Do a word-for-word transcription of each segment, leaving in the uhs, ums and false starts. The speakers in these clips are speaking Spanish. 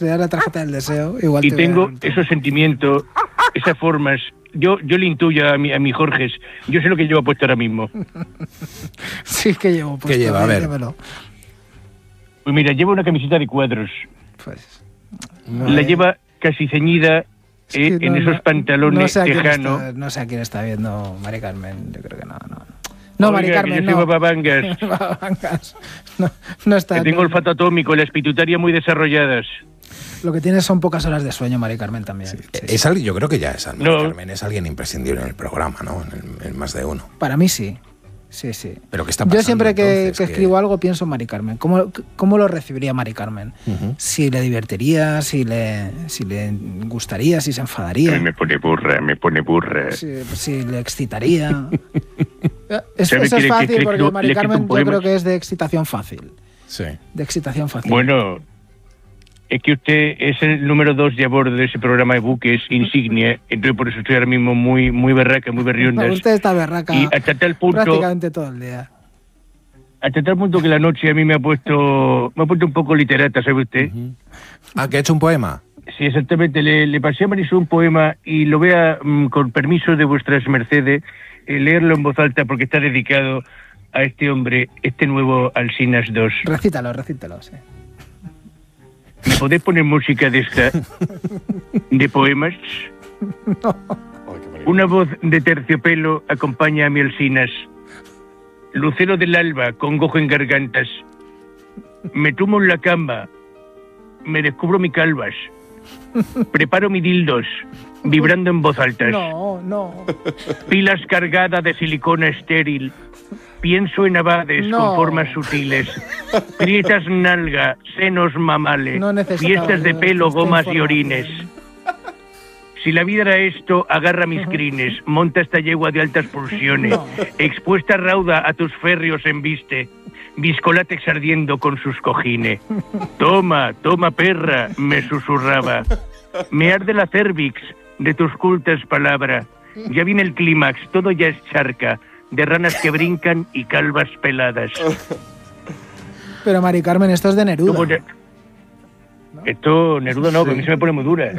le das la tarjeta del deseo, igual y te tengo esos sentimientos, esas formas. Yo yo le intuyo a mi, a mi Jorge, yo sé lo que lleva puesto ahora mismo. Sí, que llevo puesto. ¿Qué lleva? A ver. Dímelo. Pues mira, lleva una camiseta de cuadros. Pues... La lleva casi ceñida Es eh, que en no, esos no, pantalones no sé a quién tejanos. está, no sé a quién está viendo Mari Carmen, yo creo que no, no. No, Mari Oiga, Carmen, que yo no. soy bababangas. Bababangas. No, no está. Que tengo no. olfato atómico y las pituitarias muy desarrolladas. Lo que tienes son pocas horas de sueño, Mari Carmen, también. Sí, sí. Es alguien, yo creo que ya es Mari No. Carmen, es alguien imprescindible en el programa, ¿no? En, el, en más de uno. Para mí sí. Sí, sí. Pero ¿qué está pasando? Yo siempre que, entonces, que escribo algo pienso en Mari Carmen. ¿Cómo, cómo lo recibiría Mari Carmen? Uh-huh. Si le divertiría, si le, si le gustaría, si se enfadaría. Ay, me pone burra, me pone burra. Si, si le excitaría. Es, ¿Sabe eso que es le- fácil que- que- porque le- Mari le quito Carmen un yo poema? creo que es de excitación fácil. Sí. De excitación fácil. Bueno, es que usted es el número dos de a bordo de ese programa de buques insignia, entonces por eso estoy ahora mismo muy muy berraca, muy berrionda. No, usted está berraca Y hasta tal punto, prácticamente todo el día. hasta tal punto que la noche a mí me ha puesto me ha puesto un poco literata, ¿sabe usted? Uh-huh. Ah, que ha hecho un poema. Sí, exactamente. Le, le pasé a Marisol un poema y lo voy a, mm, con permiso de vuestras mercedes, eh, leerlo en voz alta porque está dedicado a este hombre, este nuevo Alsinas dos. Recítalo, recítalo, sí. ¿Me podéis poner música de esta, de poemas? Una voz de terciopelo acompaña a mi Alsinas. Lucero del alba, con gojo en gargantas. Me tumo en la cama, me descubro mi calvas. Preparo mi dildos, vibrando en voz alta. No, no. Pilas cargadas de silicona estéril. Pienso en abades No. con formas sutiles. Grietas nalga, senos mamales. No necesitaba Fiestas de yo pelo, esta gomas y información. orines. Si la vida era esto, agarra mis crines, monta esta yegua de altas pulsiones, No. expuesta rauda a tus férreos embiste, viscolátex ardiendo con sus cojines. Toma, toma perra, me susurraba. Me arde la cervix de tus cultas palabras. Ya viene el clímax, todo ya es charca, de ranas que brincan y calvas peladas. Pero Mari Carmen, esto es de Neruda. ¿Cómo ne- Esto, Neruda no, que a mí se me pone muy dura.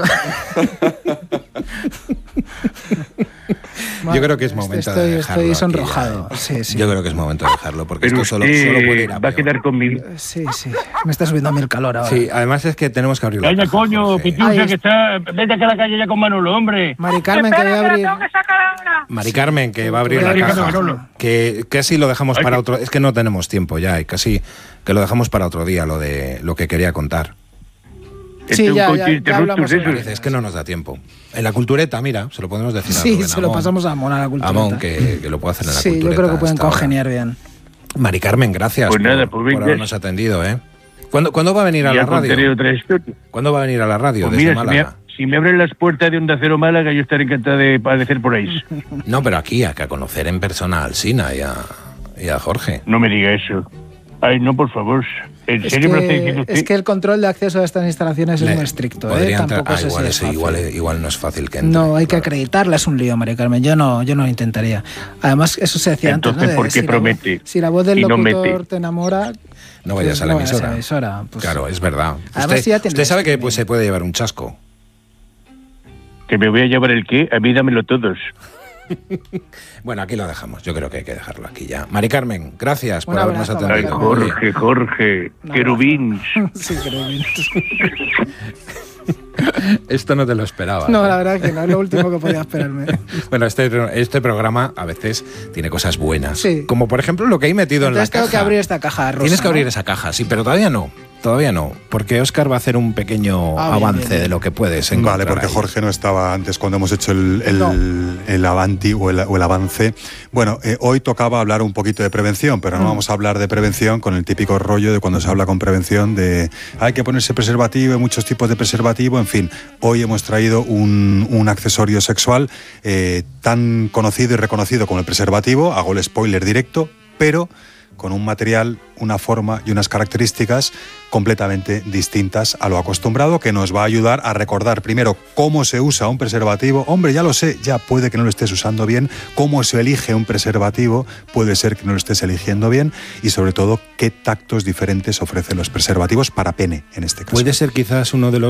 Yo creo que es momento estoy, de dejarlo Estoy aquí sonrojado. ya, ¿eh? Sí, sí. Yo creo que es momento de dejarlo, porque Pero esto solo, usted solo puede ir a va a peor. quedar conmigo. Sí, sí. Me está subiendo a mí el calor ahora. Sí, además es que tenemos que abrir la Venga, caja, coño, Jorge. Pitiusa, Ay, que está... Vete acá a la calle ya con Manolo, hombre. Mari Carmen, que voy a abrir. Mari Carmen, que va a abrir Voy a la abrir caja. Manolo. Que casi lo dejamos Ay, para que- otro... Es que no tenemos tiempo ya, y casi que lo dejamos para otro día, lo de lo que quería contar. Sí, Este es un ya, coche ya, ya interruptus hablamos de otra esos. Dice, es que no nos da tiempo. En la cultureta, mira, se lo podemos decir a Sí, Rubén se lo Amón. pasamos a Amón, a la cultureta. Amón, que, que lo puede hacer en la Sí, cultureta. yo creo que pueden hasta ahora. congeniar bien. Mari Carmen, gracias Pues nada, por, pues por venga. habernos atendido, ¿eh? ¿Cuándo, ¿Cuándo va a venir a Ya la contaré radio? otra historia. ¿Cuándo va a venir a la radio Pues desde mira, si me, Málaga? si me abren las puertas de Onda Cero Málaga, yo estaré encantado de aparecer por ahí. No, pero aquí, a que a conocer en persona a Alsina y a, y a Jorge. No me diga eso. Ay, no, por favor. ¿En Es serio me lo está que, diciendo usted? es que el control de acceso a estas instalaciones es Le- muy estricto, ¿eh? podría entrar- Tampoco ah, sé igual, si es ese- fácil. igual, igual no es fácil que entre. No, hay que claro. acreditarla, es un lío, Mari Carmen. Yo no, yo no lo intentaría. Además, eso se decía Entonces, antes, ¿no? De ¿por qué si la voz- promete si la voz del y no locutor mete? te enamora, No vayas pues a la no vayas emisora. a la emisora, pues- Claro, es verdad. Además, usted ya tienes usted sabe que streaming. pues, se puede llevar un chasco. ¿Que me voy a llevar el qué? A mí dámelo todos. Bueno, aquí lo dejamos. Yo creo que hay que dejarlo aquí ya. Mari Carmen, gracias Un por habernos abrazo, Ay, atendido. Mari Jorge, Jorge, No, querubín. Sí, querubín. Esto no te lo esperaba. No, ¿eh? la verdad que no, es lo último que podía esperarme. Bueno, este, este programa a veces tiene cosas buenas. Sí. Como por ejemplo lo que hay metido Entonces en la tengo caja. que abrir esta caja rosa. Tienes que abrir ¿no? esa caja, sí, pero todavía no. Todavía no, porque Óscar va a hacer un pequeño Ah, bien, avance bien, bien. de lo que puedes encontrar. Vale, porque ahí. Jorge no estaba antes cuando hemos hecho el, el, No. el avanti o el, o el avance. Bueno, eh, hoy tocaba hablar un poquito de prevención, pero no Mm. vamos a hablar de prevención con el típico rollo de cuando se habla con prevención de hay que ponerse preservativo, hay muchos tipos de preservativo, en fin. Hoy hemos traído un, un accesorio sexual eh, tan conocido y reconocido como el preservativo, hago el spoiler directo, pero con un material, una forma y unas características completamente distintas a lo acostumbrado, que nos va a ayudar a recordar primero cómo se usa un preservativo. Hombre, ya lo sé, ya puede que no lo estés usando bien. Cómo se elige un preservativo, puede ser que no lo estés eligiendo bien. Y sobre todo, qué tactos diferentes ofrecen los preservativos para pene, en este caso. Puede ser quizás uno de los